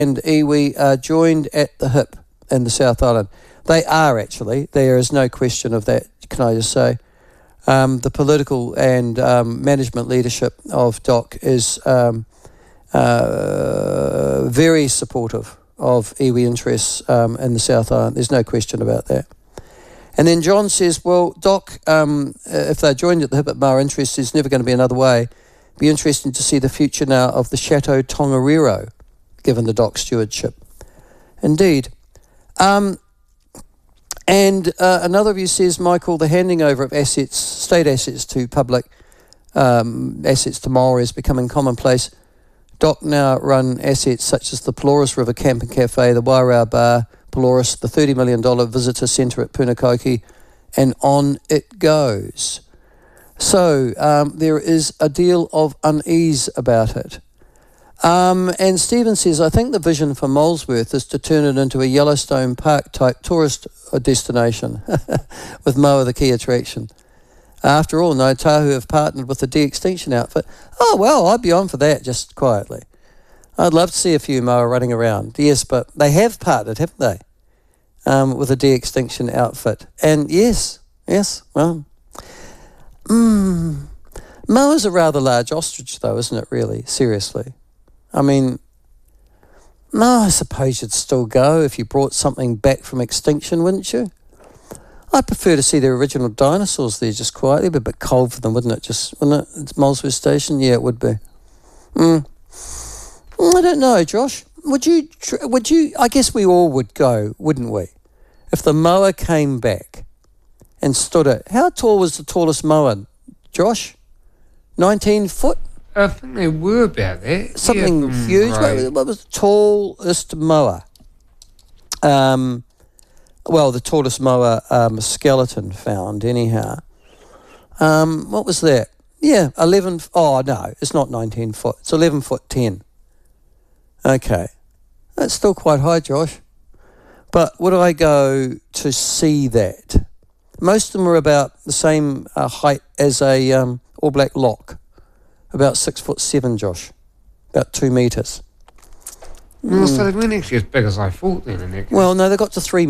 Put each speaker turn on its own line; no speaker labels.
and iwi are joined at the hip in the South Island. They are actually. There is no question of that, can I just say. The political and management leadership of DOC is very supportive of iwi interests in the South Island. There's no question about that. And then John says, well, DOC, if they're joined at the hip at Māori interests, there's never going to be another way. Be interesting to see the future now of the Chateau Tongariro, given the DOC stewardship. Indeed. And another of you says, Michael, the handing over of assets, state assets to public assets to Māori is becoming commonplace. DOC now run assets such as the Pelorus River Camp and Cafe, the Wairau Bar, Pelorus, the $30 million visitor centre at Punakaiki, and on it goes. So there is a deal of unease about it. And Stephen says, I think the vision for Molesworth is to turn it into a Yellowstone Park type tourist destination with moa the key attraction. After all, Ngāi Tahu have partnered with the de-extinction outfit. Oh, well, I'd be on for that, just quietly. I'd love to see a few moa running around. Yes, but they have partnered, haven't they, with a de-extinction outfit. And yes, well, moa's a rather large ostrich, though, isn't it, really, seriously? I mean, no, I suppose you'd still go if you brought something back from extinction, wouldn't you? I'd prefer to see the original dinosaurs there just quietly. It'd be a bit cold for them, wouldn't it? Wouldn't it? It's Molesworth Station? Yeah, it would be. I don't know, Josh. Would you, I guess we all would go, wouldn't we? If the moa came back and stood it. How tall was the tallest moa, Josh? 19 foot?
I think they were about that.
Something huge. Right. What was the tallest moa? Well, the tallest moa skeleton found, anyhow. What was that? Yeah, 11... Oh, no, it's not 19 foot. It's 11 foot 10. Okay. That's still quite high, Josh. But would I go to see that? Most of them are about the same height as a All Black lock. About 6'7", Josh. About 2 metres.
Well, so they weren't actually as big as I thought then. In that case.
Well, no, they got to 3